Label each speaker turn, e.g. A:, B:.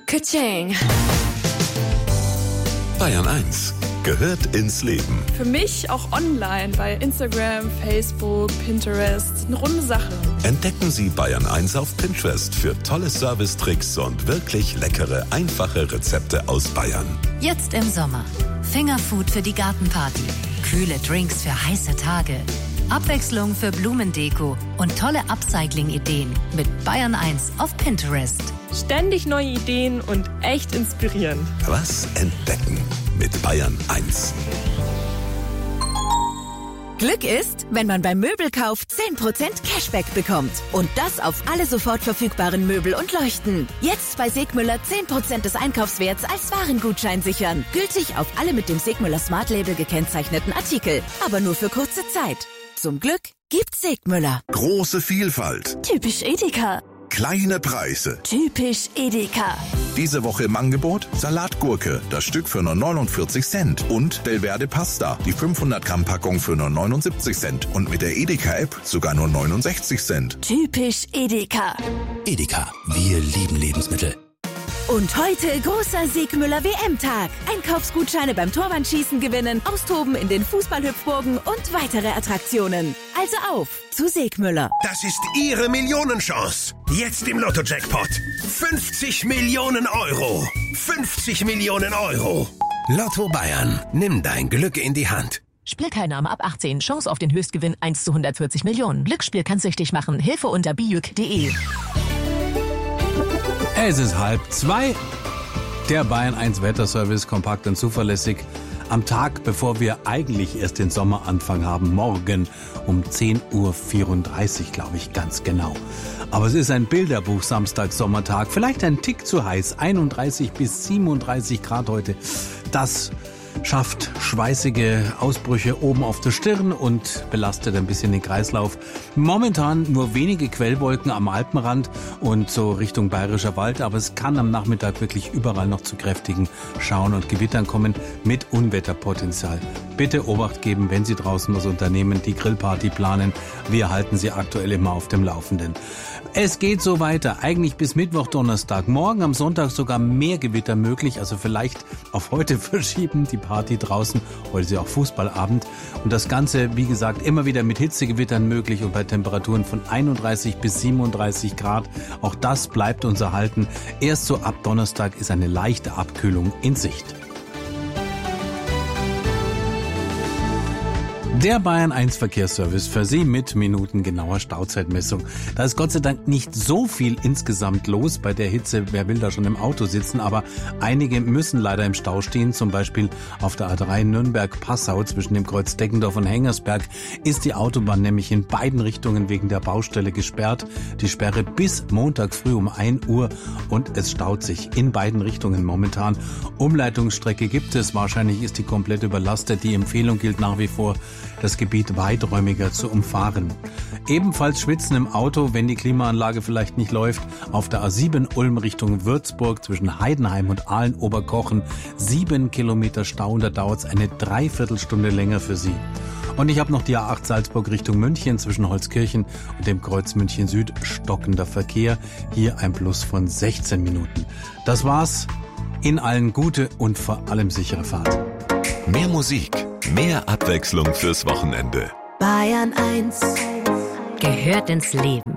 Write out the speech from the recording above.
A: Katsching.
B: Bayern 1 gehört ins Leben.
A: Für mich auch online bei Instagram, Facebook, Pinterest. Eine runde Sache.
B: Entdecken Sie Bayern 1 auf Pinterest für tolle Servicetricks und wirklich leckere, einfache Rezepte aus Bayern.
C: Jetzt im Sommer. Fingerfood für die Gartenparty. Kühle Drinks für heiße Tage. Abwechslung für Blumendeko und tolle Upcycling-Ideen mit Bayern 1 auf Pinterest.
D: Ständig neue Ideen und echt inspirierend.
B: Was entdecken mit Bayern 1.
E: Glück ist, wenn man beim Möbelkauf 10% Cashback bekommt. Und das auf alle sofort verfügbaren Möbel und Leuchten. Jetzt bei Segmüller 10% des Einkaufswerts als Warengutschein sichern. Gültig auf alle mit dem Segmüller Smart Label gekennzeichneten Artikel. Aber nur für kurze Zeit. Zum Glück gibt's Segmüller.
B: Große Vielfalt.
E: Typisch Edeka.
B: Kleine Preise.
E: Typisch Edeka.
B: Diese Woche im Angebot Salatgurke, das Stück für nur 49 Cent. Und Belverde Pasta, die 500 Gramm Packung für nur 79 Cent. Und mit der Edeka-App sogar nur 69 Cent.
E: Typisch Edeka.
F: Edeka, wir lieben Lebensmittel.
E: Und heute großer Segmüller WM-Tag. Einkaufsgutscheine beim Torwandschießen gewinnen, austoben in den Fußballhüpfburgen und weitere Attraktionen. Also auf zu Segmüller.
G: Das ist Ihre Millionenchance. Jetzt im Lotto-Jackpot. 50 Millionen Euro. 50 Millionen Euro. Lotto Bayern. Nimm dein Glück in die Hand.
H: Spielteilnahme ab 18. Chance auf den Höchstgewinn 1 zu 140 Millionen. Glücksspiel kann süchtig machen. Hilfe unter bijuk.de.
I: Es ist 1:30. Der Bayern 1 Wetterservice, kompakt und zuverlässig. Am Tag, bevor wir eigentlich erst den Sommeranfang haben, morgen um 10:34 Uhr, glaube ich, ganz genau. Aber es ist ein Bilderbuch-Samstag-Sommertag. Vielleicht ein Tick zu heiß. 31 bis 37 Grad heute. Das schafft schweißige Ausbrüche oben auf der Stirn und belastet ein bisschen den Kreislauf. Momentan nur wenige Quellwolken am Alpenrand und so Richtung Bayerischer Wald, aber es kann am Nachmittag wirklich überall noch zu kräftigen Schauern und Gewittern kommen mit Unwetterpotenzial. Bitte Obacht geben, wenn Sie draußen was unternehmen, die Grillparty planen. Wir halten Sie aktuell immer auf dem Laufenden. Es geht so weiter, eigentlich bis Mittwoch, Donnerstag. Morgen am Sonntag sogar mehr Gewitter möglich, also vielleicht auf heute verschieben, die Party draußen. Heute ist ja auch Fußballabend. Und das Ganze, wie gesagt, immer wieder mit Hitzegewittern möglich und bei Temperaturen von 31 bis 37 Grad. Auch das bleibt uns erhalten. Erst so ab Donnerstag ist eine leichte Abkühlung in Sicht. Der Bayern 1 Verkehrsservice für Sie mit minutengenauer Stauzeitmessung. Da ist Gott sei Dank nicht so viel insgesamt los bei der Hitze. Wer will da schon im Auto sitzen? Aber einige müssen leider im Stau stehen. Zum Beispiel auf der A3 Nürnberg-Passau zwischen dem Kreuz Deggendorf und Hengersberg ist die Autobahn nämlich in beiden Richtungen wegen der Baustelle gesperrt. Die Sperre bis Montag früh um 1 Uhr und es staut sich in beiden Richtungen momentan. Umleitungsstrecke gibt es. Wahrscheinlich ist die komplett überlastet. Die Empfehlung gilt nach wie vor, das Gebiet weiträumiger zu umfahren. Ebenfalls schwitzen im Auto, wenn die Klimaanlage vielleicht nicht läuft, auf der A7 Ulm Richtung Würzburg zwischen Heidenheim und Aalen-Oberkochen 7 Kilometer Stau und da dauert es eine Dreiviertelstunde länger für Sie. Und ich habe noch die A8 Salzburg Richtung München zwischen Holzkirchen und dem Kreuz München Süd stockender Verkehr. Hier ein Plus von 16 Minuten. Das war's. In allen gute und vor allem sichere Fahrt.
B: Mehr Musik, mehr Abwechslung fürs Wochenende.
E: Bayern 1
C: Gehört ins Leben.